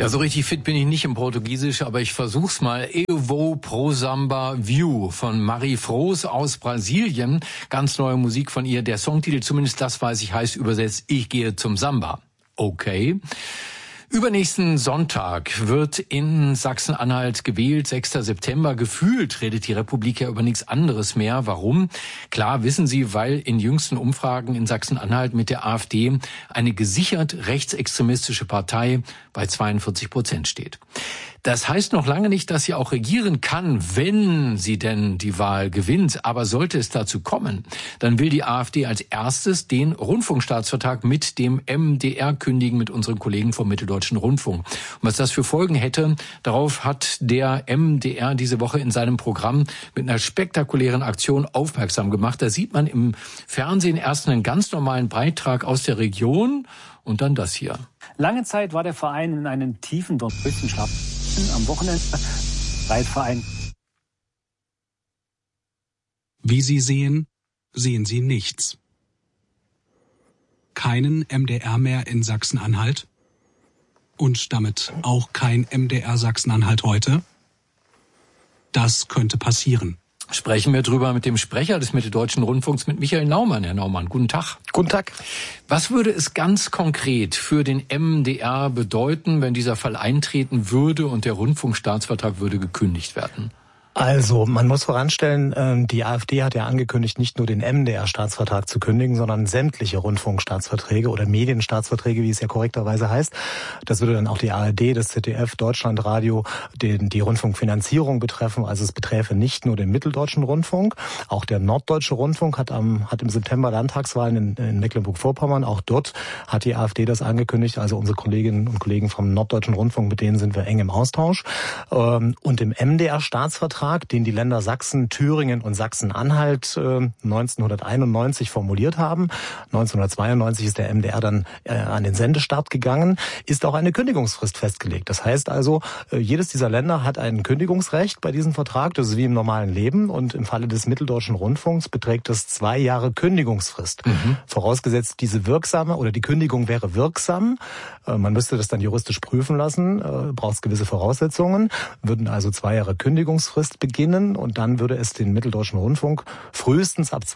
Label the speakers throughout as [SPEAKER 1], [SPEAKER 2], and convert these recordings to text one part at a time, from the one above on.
[SPEAKER 1] Ja, so richtig fit bin ich nicht im Portugiesisch, aber ich versuch's mal. Eu vou pro Samba View von Marie Froos aus Brasilien. Ganz neue Musik von ihr. Der Songtitel, zumindest das weiß ich, heißt übersetzt, ich gehe zum Samba. Okay. Übernächsten Sonntag wird in Sachsen-Anhalt gewählt, 6. September. Gefühlt redet die Republik ja über nichts anderes mehr. Warum? Klar, wissen Sie, weil in jüngsten Umfragen in Sachsen-Anhalt mit der AfD eine gesichert rechtsextremistische Partei bei 42% steht. Das heißt noch lange nicht, dass sie auch regieren kann, wenn sie denn die Wahl gewinnt. Aber sollte es dazu kommen, dann will die AfD als erstes den Rundfunkstaatsvertrag mit dem MDR kündigen, mit unseren Kollegen vom Mitteldeutschen Rundfunk. Und was das für Folgen hätte, darauf hat der MDR diese Woche in seinem Programm mit einer spektakulären Aktion aufmerksam gemacht. Da sieht man im Fernsehen erst einen ganz normalen Beitrag aus der Region und dann das hier.
[SPEAKER 2] Lange Zeit war der Verein in einem tiefen Dornröschenschlaf. Am Wochenende Reitverein.
[SPEAKER 3] Wie Sie sehen, sehen Sie nichts. Keinen MDR mehr in Sachsen-Anhalt und damit auch kein MDR Sachsen-Anhalt heute. Das könnte passieren.
[SPEAKER 1] Sprechen wir drüber mit dem Sprecher des Mitteldeutschen Rundfunks, mit Michael Naumann. Herr Naumann, guten Tag.
[SPEAKER 4] Guten Tag.
[SPEAKER 1] Was würde es ganz konkret für den MDR bedeuten, wenn dieser Fall eintreten würde und der Rundfunkstaatsvertrag würde gekündigt werden?
[SPEAKER 4] Also, man muss voranstellen, die AfD hat ja angekündigt, nicht nur den MDR-Staatsvertrag zu kündigen, sondern sämtliche Rundfunkstaatsverträge oder Medienstaatsverträge, wie es ja korrekterweise heißt. Das würde dann auch die ARD, das ZDF, Deutschlandradio, die Rundfunkfinanzierung betreffen. Also es beträfe nicht nur den Mitteldeutschen Rundfunk. Auch der Norddeutsche Rundfunk hat im September Landtagswahlen in Mecklenburg-Vorpommern. Auch dort hat die AfD das angekündigt. Also unsere Kolleginnen und Kollegen vom Norddeutschen Rundfunk, mit denen sind wir eng im Austausch. Und im MDR-Staatsvertrag, den die Länder Sachsen, Thüringen und Sachsen-Anhalt 1991 formuliert haben. 1992 ist der MDR dann an den Sendestart gegangen, ist auch eine Kündigungsfrist festgelegt. Das heißt also, jedes dieser Länder hat ein Kündigungsrecht bei diesem Vertrag. Das ist wie im normalen Leben. Und im Falle des Mitteldeutschen Rundfunks beträgt das 2 Jahre Kündigungsfrist. Vorausgesetzt, diese wirksame oder die Kündigung wäre wirksam. Man müsste das dann juristisch prüfen lassen, braucht es gewisse Voraussetzungen, würden also 2 Jahre Kündigungsfrist beginnen und dann würde es den Mitteldeutschen Rundfunk frühestens ab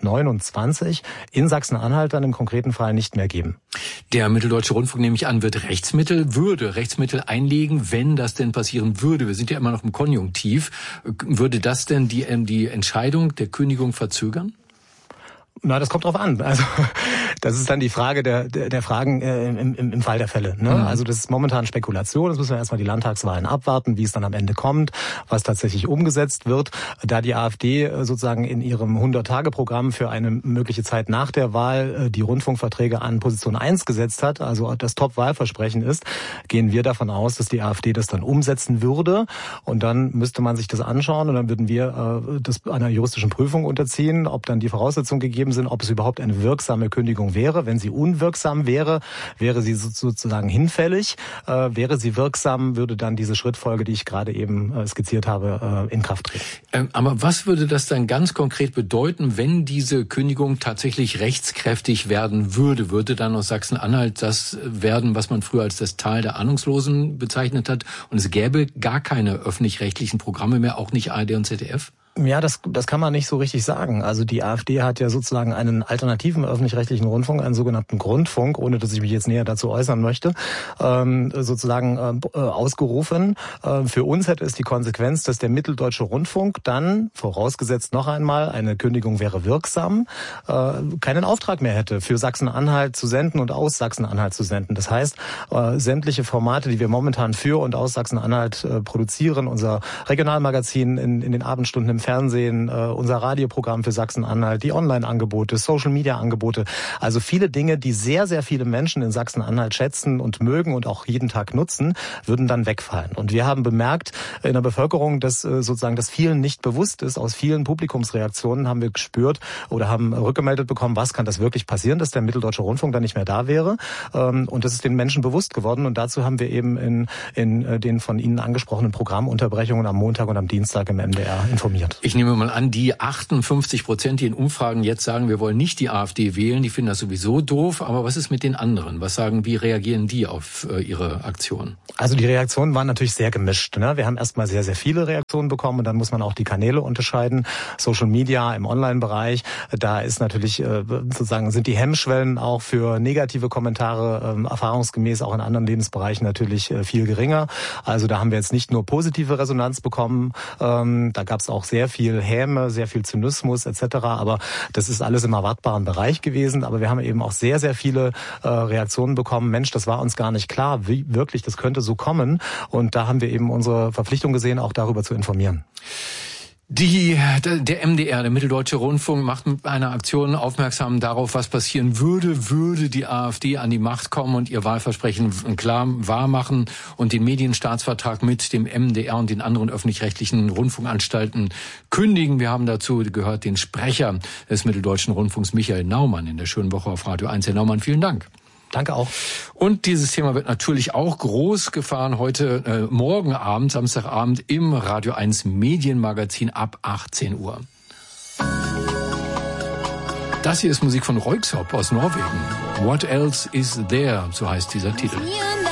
[SPEAKER 4] 2029 in Sachsen-Anhalt dann im konkreten Fall nicht mehr geben.
[SPEAKER 1] Der Mitteldeutsche Rundfunk, nehme ich an, würde Rechtsmittel einlegen, wenn das denn passieren würde. Wir sind ja immer noch im Konjunktiv. Würde das denn die Entscheidung der Kündigung verzögern?
[SPEAKER 4] Na, das kommt drauf an. Also das ist dann die Frage der Fragen im Fall der Fälle. Ne? Also das ist momentan Spekulation. Das müssen wir erstmal die Landtagswahlen abwarten, wie es dann am Ende kommt, was tatsächlich umgesetzt wird. Da die AfD sozusagen in ihrem 100-Tage-Programm für eine mögliche Zeit nach der Wahl die Rundfunkverträge an Position 1 gesetzt hat, also das Top-Wahlversprechen ist, gehen wir davon aus, dass die AfD das dann umsetzen würde. Und dann müsste man sich das anschauen und dann würden wir das einer juristischen Prüfung unterziehen, ob dann die Voraussetzungen gegeben sind, ob es überhaupt eine wirksame Kündigung wäre. Wenn sie unwirksam wäre, wäre sie sozusagen hinfällig. Wäre sie wirksam, würde dann diese Schrittfolge, die ich gerade eben skizziert habe, in Kraft treten.
[SPEAKER 1] Aber was würde das dann ganz konkret bedeuten, wenn diese Kündigung tatsächlich rechtskräftig werden würde? Würde dann aus Sachsen-Anhalt das werden, was man früher als das Tal der Ahnungslosen bezeichnet hat? Und es gäbe gar keine öffentlich-rechtlichen Programme mehr, auch nicht ARD und ZDF?
[SPEAKER 4] Ja, das kann man nicht so richtig sagen. Also die AfD hat ja sozusagen einen alternativen öffentlich-rechtlichen Rundfunk, einen sogenannten Grundfunk, ohne dass ich mich jetzt näher dazu äußern möchte, sozusagen ausgerufen. Für uns hätte es die Konsequenz, dass der Mitteldeutsche Rundfunk dann, vorausgesetzt noch einmal, eine Kündigung wäre wirksam, keinen Auftrag mehr hätte, für Sachsen-Anhalt zu senden und aus Sachsen-Anhalt zu senden. Das heißt, sämtliche Formate, die wir momentan für und aus Sachsen-Anhalt produzieren, unser Regionalmagazin in den Abendstunden im Fernsehen, unser Radioprogramm für Sachsen-Anhalt, die Online-Angebote, Social-Media-Angebote, also viele Dinge, die sehr, sehr viele Menschen in Sachsen-Anhalt schätzen und mögen und auch jeden Tag nutzen, würden dann wegfallen. Und wir haben bemerkt in der Bevölkerung, dass sozusagen das vielen nicht bewusst ist. Aus vielen Publikumsreaktionen haben wir gespürt oder haben rückgemeldet bekommen, was kann das wirklich passieren, dass der Mitteldeutsche Rundfunk dann nicht mehr da wäre. Und das ist den Menschen bewusst geworden. Und dazu haben wir eben in den von Ihnen angesprochenen Programmunterbrechungen am Montag und am Dienstag im MDR informiert. informiert.
[SPEAKER 1] Ich nehme mal an, die 58%, die in Umfragen jetzt sagen, wir wollen nicht die AfD wählen, die finden das sowieso doof. Aber was ist mit den anderen? Wie reagieren die auf ihre Aktion?
[SPEAKER 4] Also die Reaktionen waren natürlich sehr gemischt. Ne? Wir haben erstmal sehr, sehr viele Reaktionen bekommen und dann muss man auch die Kanäle unterscheiden. Social Media im Online-Bereich, da ist natürlich sozusagen sind die Hemmschwellen auch für negative Kommentare erfahrungsgemäß auch in anderen Lebensbereichen natürlich viel geringer. Also da haben wir jetzt nicht nur positive Resonanz bekommen, da gab es auch sehr viel Häme, sehr viel Zynismus etc. Aber das ist alles im erwartbaren Bereich gewesen. Aber wir haben eben auch sehr, sehr viele Reaktionen bekommen. Mensch, das war uns gar nicht klar, wie wirklich das könnte so kommen. Und da haben wir eben unsere Verpflichtung gesehen, auch darüber zu informieren.
[SPEAKER 1] Der MDR, der Mitteldeutsche Rundfunk, macht mit einer Aktion aufmerksam darauf, was passieren würde die AfD an die Macht kommen und ihr Wahlversprechen klar wahrmachen und den Medienstaatsvertrag mit dem MDR und den anderen öffentlich-rechtlichen Rundfunkanstalten kündigen. Wir haben dazu gehört den Sprecher des Mitteldeutschen Rundfunks, Michael Naumann, in der Schönen Woche auf Radio 1. Herr Naumann, vielen Dank.
[SPEAKER 4] Danke auch.
[SPEAKER 1] Und dieses Thema wird natürlich auch groß gefahren heute, morgen Abend, Samstagabend im Radio 1 Medienmagazin ab 18 Uhr. Das hier ist Musik von Röyksopp aus Norwegen. What Else Is There, so heißt dieser Titel.